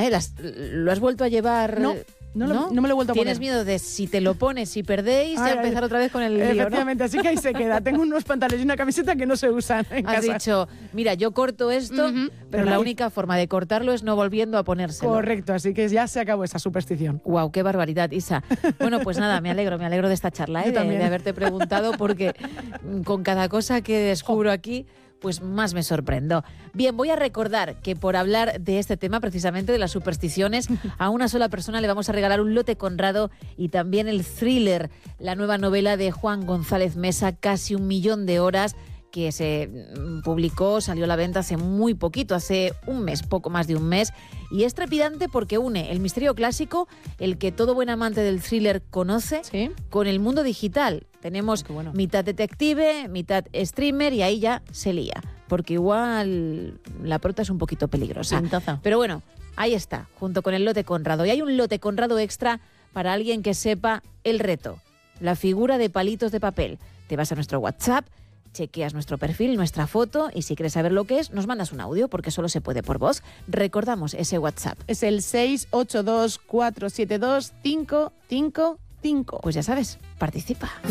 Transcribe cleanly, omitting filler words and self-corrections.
Perdona, ¿lo has vuelto a llevar? No me lo he vuelto a poner. ¿Tienes miedo de si te lo pones y perdéis, ya empezar otra vez con el lío, efectivamente, ¿no? Así que ahí se queda. Tengo unos pantalones y una camiseta que no se usan en casa. Has dicho, mira, yo corto esto, pero la única forma de cortarlo es no volviendo a ponérselo. Correcto, así que ya se acabó esa superstición. Guau, qué barbaridad, Isa. Bueno, pues nada, me alegro de esta charla, de haberte preguntado, porque con cada cosa que descubro aquí, pues más me sorprendo. Bien, voy a recordar que por hablar de este tema, precisamente de las supersticiones, a una sola persona le vamos a regalar un lote Conrado y también el Thriller, la nueva novela de Juan González Mesa, Casi 1 millón de horas, que se publicó, salió a la venta hace muy poquito, hace un mes, poco más de un mes, y es trepidante porque une el misterio clásico, el que todo buen amante del thriller conoce, ¿sí?, con el mundo digital. Tenemos mitad detective, mitad streamer, y ahí ya se lía, porque igual la prota es un poquito peligrosa. Pintaza. Pero bueno, ahí está, junto con el lote Conrado. Y hay un lote Conrado extra para alguien que sepa el reto, la figura de palitos de papel. Te vas a nuestro WhatsApp, chequeas nuestro perfil, nuestra foto, y si quieres saber lo que es, nos mandas un audio, porque solo se puede por voz. Recordamos ese WhatsApp. Es el 682 472 555. Pues ya sabes, participa.